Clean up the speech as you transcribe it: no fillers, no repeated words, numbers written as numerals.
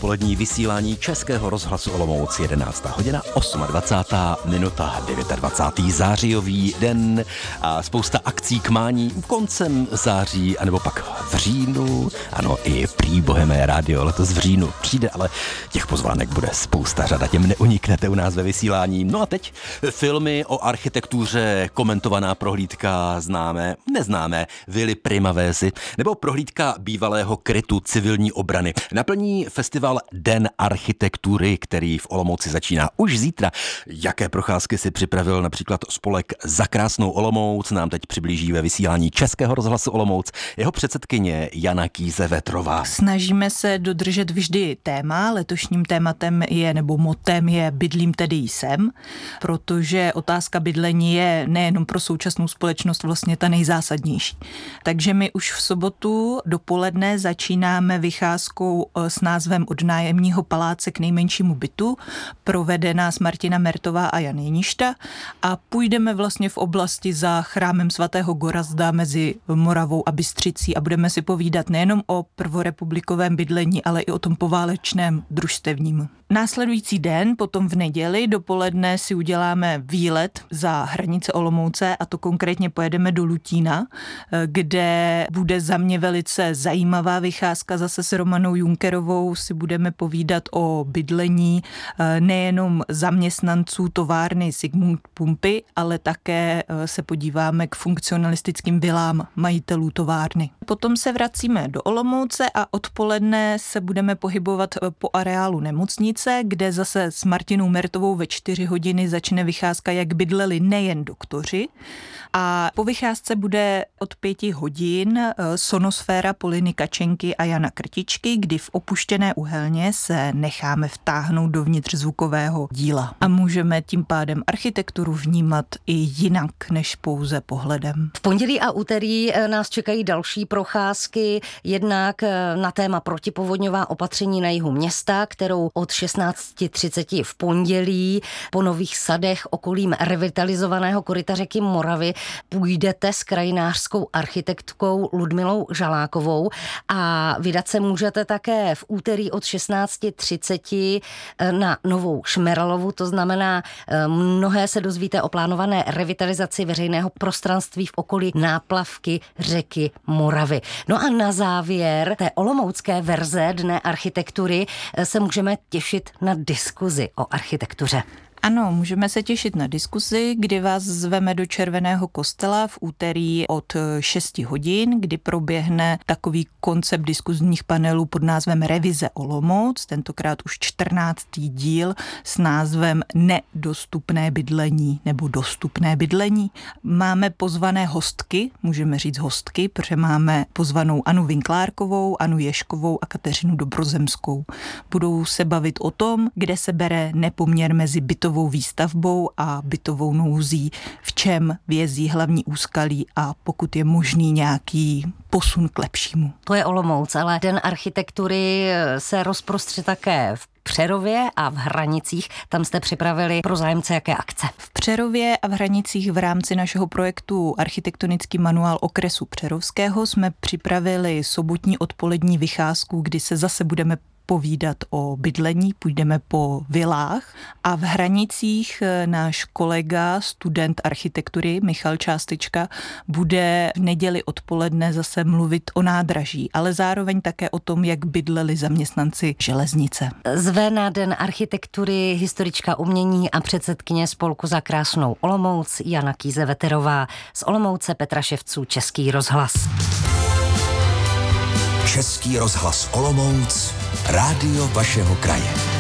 odpolední vysílání Českého rozhlasu Olomouc, 11. hodina, 28. minuta, 29. zářijový den a spousta akcí k mání koncem září, anebo pak v říjnu. Ano, i prý Bohemé rádio letos v říjnu přijde, ale těch pozvánek bude spousta, řada, těm neuniknete u nás ve vysílání. No a teď filmy o architektuře, komentovaná prohlídka známé, neznámé vily Primavézy, nebo prohlídka bývalého krytu civilní obrany. Naplní festival Den architektury, který v Olomouci začíná už zítra. Jaké procházky si připravil například spolek Za krásnou Olomouc, nám teď přiblíží ve vysílání Českého rozhlasu Olomouc jeho předsedkyně Jana Kýze-Vetrová. Snažíme se dodržet vždy téma. Letošním tématem je, nebo motem je Bydlím, tedy jsem, protože otázka bydlení je nejenom pro současnou společnost vlastně ta nejzásadnější. Takže my už v sobotu dopoledne začínáme vycházkou s názvem Od nájemního paláce k nejmenšímu bytu, provede nás Martina Mertová a Jan Jeništa a půjdeme vlastně v oblasti za chrámem svatého Gorazda mezi Moravou a Bystřicí a budeme si povídat nejenom o prvorepublikovém bydlení, ale i o tom poválečném družstevním. Následující den, potom v neděli dopoledne si uděláme výlet za hranice Olomouce a to konkrétně pojedeme do Lutína, kde bude za mě velice zajímavá vycházka. Zase s Romanou Junkerovou si budeme povídat o bydlení nejenom zaměstnanců továrny Sigmund Pumpy, ale také se podíváme k funkcionalistickým vilám majitelů továrny. Potom se vracíme do Olomouce a odpoledne se budeme pohybovat po areálu nemocnice, kde zase s Martinou Mertovou ve 4 hodiny začne vycházka, jak bydleli nejen doktoři. A po vycházce bude od 5 hodin sonosféra Poliny Kačenky a Jana Krtičky, kdy v opuštěné uhelně se necháme vtáhnout dovnitř zvukového díla. A můžeme tím pádem architekturu vnímat i jinak než pouze pohledem. V pondělí a úterý nás čekají další procházky, jednak na téma protipovodňová opatření na jihu města, kterou od 16:30 v pondělí po Nových Sadech okolím revitalizovaného koryta řeky Moravy půjdete s krajinářskou architektkou Ludmilou Žalákovou a vydat se můžete také v úterý od 16:30 na Novou Šmeralovu, to znamená mnohé se dozvíte o plánované revitalizaci veřejného prostranství v okolí náplavky řeky Moravy. No a na závěr té olomoucké verze Dne architektury se můžeme těšit na diskuzi o architektuře. Ano, můžeme se těšit na diskuzi, kdy vás zveme do Červeného kostela v úterý od 6 hodin, kdy proběhne takový koncept diskuzních panelů pod názvem Revize Olomouc, tentokrát už 14. díl s názvem Nedostupné bydlení nebo Dostupné bydlení. Máme pozvané hostky, můžeme říct hostky, protože máme pozvanou Anu Vinklárkovou, Anu Ješkovou a Kateřinu Dobrozemskou. Budou se bavit o tom, kde se bere nepoměr mezi bytovou výstavbou a bytovou nouzí, v čem vězí hlavní úskalí a pokud je možný nějaký posun k lepšímu. To je Olomouc, ale Den architektury se rozprostře také v Přerově a v Hranicích. Tam jste připravili pro zájemce jaké akce? V Přerově a v Hranicích v rámci našeho projektu Architektonický manuál okresu Přerovského jsme připravili sobotní odpolední vycházku, kdy se zase budeme povídat o bydlení, půjdeme po vilách a v Hranicích náš kolega, student architektury Michal Částečka, bude v neděli odpoledne zase mluvit o nádraží, ale zároveň také o tom, jak bydleli zaměstnanci železnice. Zve na Den architektury historička umění a předsedkyně spolku Za krásnou Olomouc Jana Kýze-Veterová, z Olomouce Petra Ševců, Český rozhlas. Český rozhlas Olomouc, rádio vašeho kraje.